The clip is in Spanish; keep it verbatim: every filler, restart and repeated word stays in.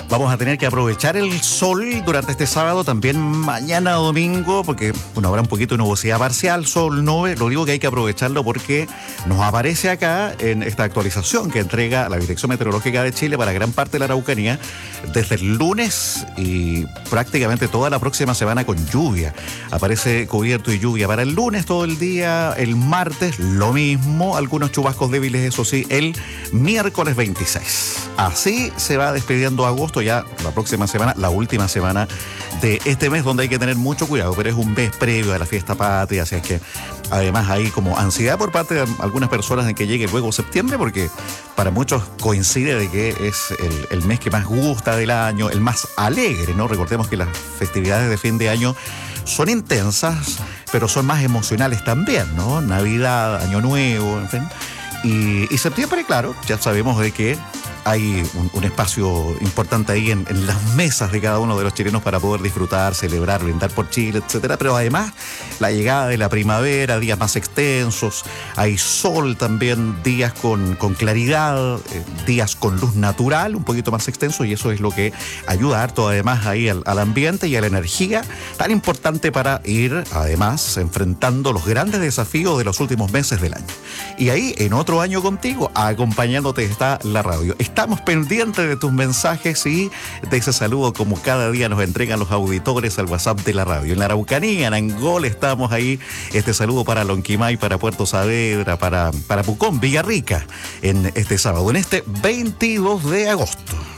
Vamos a tener que aprovechar el sol durante este sábado, también mañana domingo, porque bueno, habrá un poquito de nubosidad parcial, sol, nube. Lo digo que hay que aprovecharlo porque nos aparece acá en esta actualización que entrega la Dirección Meteorológica de Chile para gran parte de la Araucanía desde el lunes y prácticamente toda la próxima semana con lluvia. Aparece cubierto y lluvia para el lunes todo el día, el martes lo mismo, algunos chubascos débiles, eso sí, el miércoles veintiséis. Así se va despidiendo agosto, ya la próxima semana, la última semana de este mes, donde hay que tener mucho cuidado, pero es un mes previo a la fiesta patria, así es que además hay como ansiedad por parte de algunas personas en que llegue luego septiembre, porque para muchos coincide de que es el, el mes que más gusta del año, el más alegre, ¿no? Recordemos que las festividades de fin de año son intensas, pero son más emocionales también, ¿no? Navidad, Año Nuevo, en fin. Y, y septiembre, claro, ya sabemos de que hay un, un espacio importante ahí en, en las mesas de cada uno de los chilenos para poder disfrutar, celebrar, brindar por Chile, etcétera. Pero además, la llegada de la primavera, días más extensos, hay sol también, días con, con claridad, eh, días con luz natural, un poquito más extenso, y eso es lo que ayuda harto además ahí al, al ambiente y a la energía, tan importante para ir además enfrentando los grandes desafíos de los últimos meses del año. Y ahí, en otro año contigo, acompañándote está la radio. Estamos pendientes de tus mensajes y de ese saludo como cada día nos entregan los auditores al WhatsApp de la radio. En la Araucanía, en Angol, estamos ahí. Este saludo para Lonquimay, para Puerto Saavedra, para, para Pucón, Villarrica, en este sábado, en este veintidós de agosto.